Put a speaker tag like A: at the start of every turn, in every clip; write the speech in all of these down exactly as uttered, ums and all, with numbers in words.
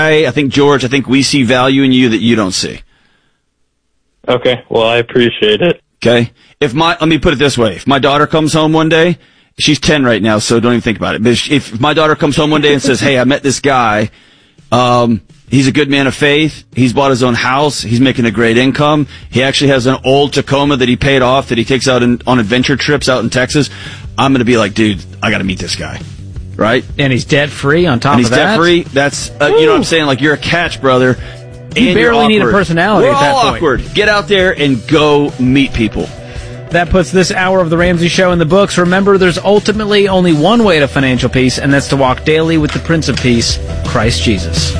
A: guy, I think, George, I think we see value in you that you don't see.
B: Okay. Well, I appreciate it.
A: Okay. If my, let me put it this way. If my daughter comes home one day, she's ten right now, so don't even think about it. But if my daughter comes home one day and says, hey, I met this guy, um, he's a good man of faith, he's bought his own house, he's making a great income, he actually has an old Tacoma that he paid off that he takes out in, on adventure trips out in Texas, I'm going to be like, dude, I got to meet this guy. Right?
C: And he's debt-free on top
A: and
C: of that?
A: he's debt-free. That's, uh, you know what I'm saying? Like, you're a catch, brother.
C: You
A: and
C: barely need a personality
A: We're
C: at that
A: all
C: point.
A: awkward. Get out there and go meet people.
C: That puts this hour of The Ramsey Show in the books. Remember, there's ultimately only one way to financial peace, and that's to walk daily with the Prince of Peace, Christ Jesus.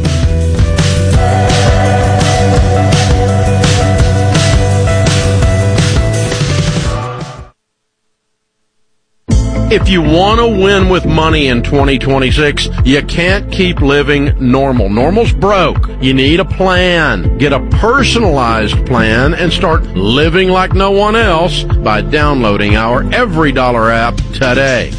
D: If you want to win with money in twenty twenty-six, you can't keep living normal. Normal's broke. You need a plan. Get a personalized plan and start living like no one else by downloading our Every Dollar app today.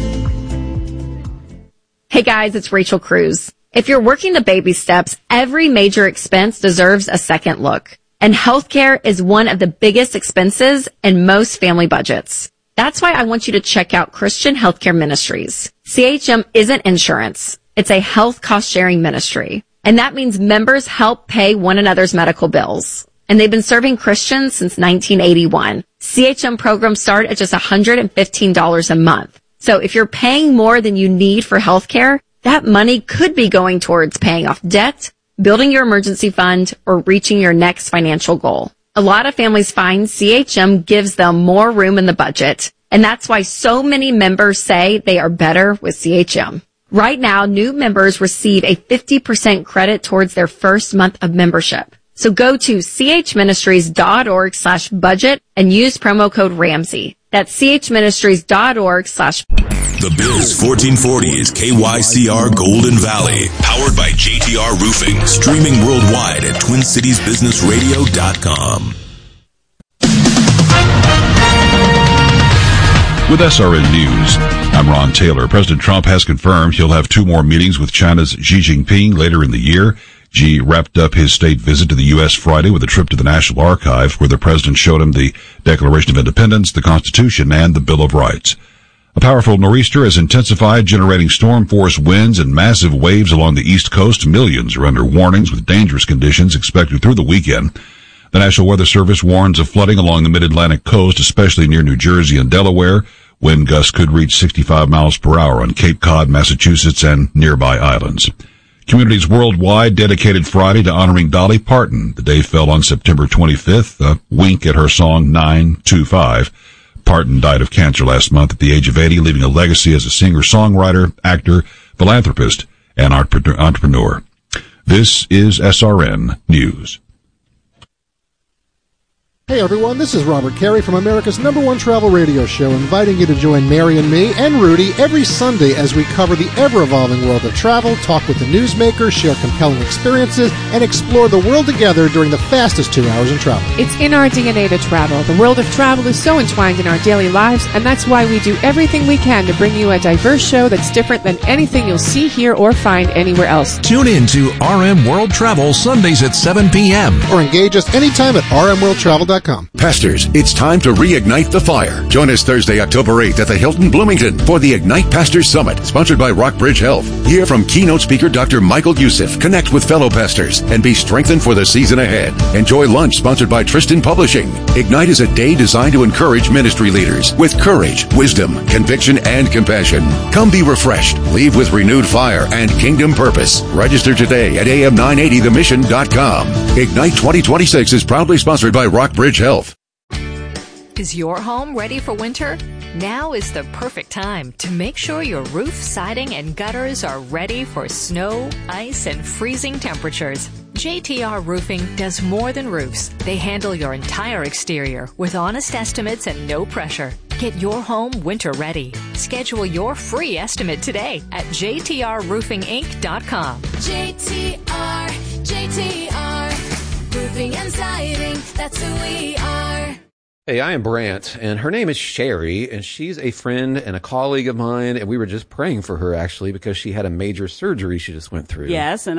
E: Hey guys, it's Rachel Cruz. If you're working the baby steps, every major expense deserves a second look. And healthcare is one of the biggest expenses in most family budgets. That's why I want you to check out Christian Healthcare Ministries. C H M isn't insurance. It's a health cost-sharing ministry. And that means members help pay one another's medical bills. And they've been serving Christians since nineteen eighty-one. C H M programs start at just one hundred fifteen dollars a month. So if you're paying more than you need for healthcare, that money could be going towards paying off debt, building your emergency fund, or reaching your next financial goal. A lot of families find C H M gives them more room in the budget, and that's why so many members say they are better with C H M. Right now, new members receive a fifty percent credit towards their first month of membership. So go to chministries.org slash budget and use promo code Ramsey. That's chministries.org slash
F: The Bills fourteen forty is K Y C R Golden Valley, powered by J T R Roofing, streaming worldwide at twin cities business radio dot com.
G: With S R N News, I'm Ron Taylor. President Trump has confirmed he'll have two more meetings with China's Xi Jinping later in the year. Xi wrapped up his state visit to the U S Friday with a trip to the National Archive, where the president showed him the Declaration of Independence, the Constitution, and the Bill of Rights. A powerful nor'easter has intensified, generating storm force winds and massive waves along the East Coast. Millions are under warnings with dangerous conditions expected through the weekend. The National Weather Service warns of flooding along the mid-Atlantic coast, especially near New Jersey and Delaware. Wind gusts could reach sixty-five miles per hour on Cape Cod, Massachusetts, and nearby islands. Communities worldwide dedicated Friday to honoring Dolly Parton. The day fell on September twenty-fifth, a wink at her song nine two five. Parton died of cancer last month at the age of eighty, leaving a legacy as a singer-songwriter, actor, philanthropist, and entrepreneur. This is S R N News.
H: Hey everyone, this is Robert Carey from America's number one travel radio show, inviting you to join Mary and me and Rudy every Sunday as we cover the ever-evolving world of travel, talk with the newsmakers, share compelling experiences, and explore the world together during the fastest two hours in travel.
I: It's in our D N A to travel. The world of travel is so entwined in our daily lives, and that's why we do everything we can to bring you a diverse show that's different than anything you'll see, hear, or find anywhere else.
J: Tune in to R M World Travel Sundays at seven p.m.
H: Or engage us anytime at r m world travel dot com.
K: Pastors, it's time to reignite the fire. Join us Thursday, October eighth at the Hilton Bloomington for the Ignite Pastors Summit, sponsored by Rockbridge Health. Hear from keynote speaker Doctor Michael Youssef. Connect with fellow pastors and be strengthened for the season ahead. Enjoy lunch sponsored by Tristan Publishing. Ignite is a day designed to encourage ministry leaders with courage, wisdom, conviction, and compassion. Come be refreshed, leave with renewed fire and kingdom purpose. Register today at a m nine eighty the mission dot com. Ignite twenty twenty-six is proudly sponsored by Rockbridge Health.
L: Is your home ready for winter? Now is the perfect time to make sure your roof, siding, and gutters are ready for snow, ice, and freezing temperatures. J T R Roofing does more than roofs. They handle your entire exterior with honest estimates and no pressure. Get your home winter ready. Schedule your free estimate today at j t r roofing inc dot com.
M: J T R, J T R, roofing and siding, that's who we are.
N: Hey, I am Brant, and her name is Sherry, and she's a friend and a colleague of mine, and we were just praying for her, actually, because she had a major surgery she just went through.
O: Yes, and